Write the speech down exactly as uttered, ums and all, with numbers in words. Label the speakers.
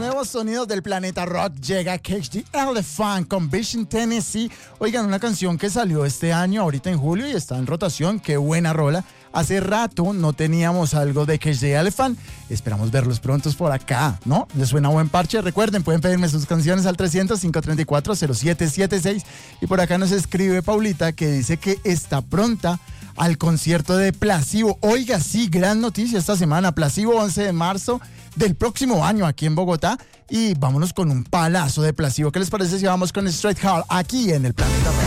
Speaker 1: nuevos sonidos del planeta rock llega Cage the Elephant con Vision Tennessee. Oigan, una canción que salió este año, ahorita en julio, y está en rotación. Qué buena rola. Hace rato no teníamos algo de Cage the Elephant. Esperamos verlos prontos por acá, ¿no? ¿Les suena buen parche? Recuerden, pueden pedirme sus canciones al trescientos, cinco treinta y cuatro, cero siete siete seis. Y por acá nos escribe Paulita que dice que está pronta al concierto de Placebo. Oiga, sí, gran noticia esta semana. Placebo, once de marzo del próximo año aquí en Bogotá. Y vámonos con un palazo de Placebo. ¿Qué les parece si vamos con Straight Hall aquí en el Planeta Rock?